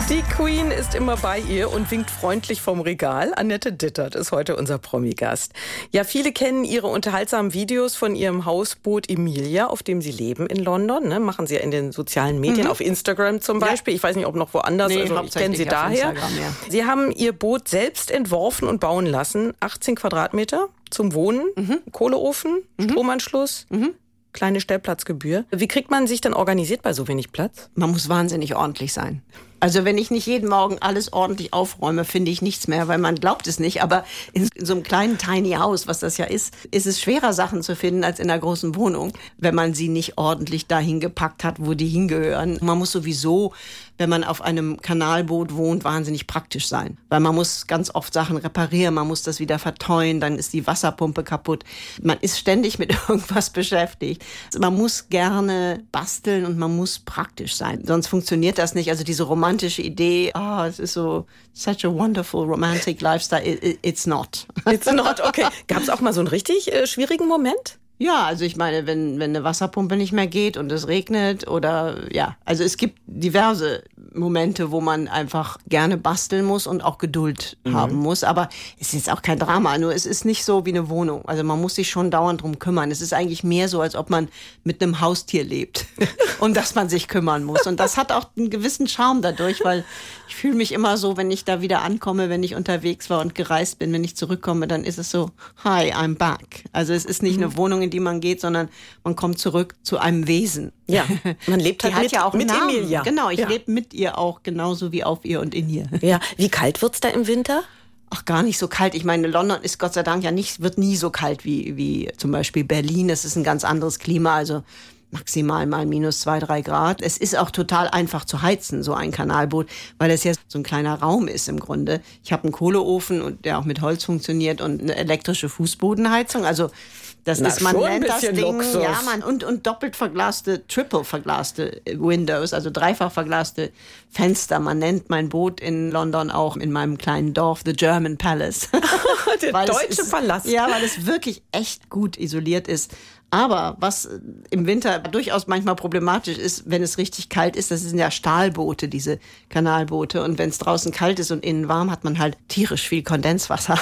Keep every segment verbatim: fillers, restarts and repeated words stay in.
Die Queen ist immer bei ihr und winkt freundlich vom Regal. Annette Dittert ist heute unser Promi-Gast. Ja, viele kennen ihre unterhaltsamen Videos von ihrem Hausboot Emilia, auf dem sie leben in London. Ne? Machen sie ja in den sozialen Medien, mhm. auf Instagram zum Beispiel. Ja. Ich weiß nicht, ob noch woanders. Nee, also ich kenne sie daher. Ja. Sie haben ihr Boot selbst entworfen und bauen lassen. achtzehn Quadratmeter zum Wohnen, mhm. Kohleofen, mhm. Stromanschluss. Mhm. Kleine Stellplatzgebühr. Wie kriegt man sich dann organisiert bei so wenig Platz? Man muss wahnsinnig ordentlich sein. Also wenn ich nicht jeden Morgen alles ordentlich aufräume, finde ich nichts mehr, weil man glaubt es nicht. Aber in so einem kleinen Tiny House, was das ja ist, ist es schwerer, Sachen zu finden als in einer großen Wohnung, wenn man sie nicht ordentlich dahin gepackt hat, wo die hingehören. Man muss sowieso, wenn man auf einem Kanalboot wohnt, wahnsinnig praktisch sein. Weil man muss ganz oft Sachen reparieren, man muss das wieder verteuen, dann ist die Wasserpumpe kaputt. Man ist ständig mit irgendwas beschäftigt. Man muss gerne basteln und man muss praktisch sein. Sonst funktioniert das nicht. Also diese romantische Idee, ah, oh, es ist so such a wonderful romantic lifestyle. It, it, it's not. It's not, okay. Gab es auch mal so einen richtig äh, schwierigen Moment? Ja, also ich meine, wenn, wenn eine Wasserpumpe nicht mehr geht und es regnet oder ja, also es gibt diverse Momente, wo man einfach gerne basteln muss und auch Geduld mhm. haben muss. Aber es ist jetzt auch kein Drama, nur es ist nicht so wie eine Wohnung. Also man muss sich schon dauernd drum kümmern. Es ist eigentlich mehr so, als ob man mit einem Haustier lebt, um das man sich kümmern muss. Und das hat auch einen gewissen Charme dadurch, weil ich fühle mich immer so, wenn ich da wieder ankomme, wenn ich unterwegs war und gereist bin, wenn ich zurückkomme, dann ist es so, hi, I'm back. Also es ist nicht mhm. eine Wohnung, in die man geht, sondern man kommt zurück zu einem Wesen. Ja, man lebt halt die mit, hat ja auch mit Namen. Emilia. Genau, ich ja. lebe mit ihr auch, genauso wie auf ihr und in ihr. Ja, wie kalt wird's da im Winter? Ach, gar nicht so kalt. Ich meine, London ist Gott sei Dank ja nicht, wird nie so kalt wie, wie zum Beispiel Berlin. Es ist ein ganz anderes Klima, also maximal mal minus zwei, drei Grad. Es ist auch total einfach zu heizen, so ein Kanalboot, weil es ja so ein kleiner Raum ist im Grunde. Ich habe einen Kohleofen, und der auch mit Holz funktioniert, und eine elektrische Fußbodenheizung. Also das Na, ist, man nennt das Ding, Luxus. ja, man, und, und doppelt verglaste, triple verglaste Windows, also dreifach verglaste Fenster. Man nennt mein Boot in London auch in meinem kleinen Dorf The German Palace. Der deutsche ist, Palast. Ja, weil es wirklich echt gut isoliert ist. Aber was im Winter durchaus manchmal problematisch ist, wenn es richtig kalt ist, das sind ja Stahlboote, diese Kanalboote. Und wenn es draußen kalt ist und innen warm, hat man halt tierisch viel Kondenswasser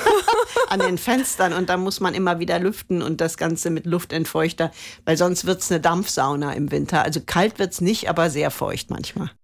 an den Fenstern. Und da muss man immer wieder lüften und das Ganze mit Luftentfeuchter, weil sonst wird's eine Dampfsauna im Winter. Also kalt wird's nicht, aber sehr feucht manchmal.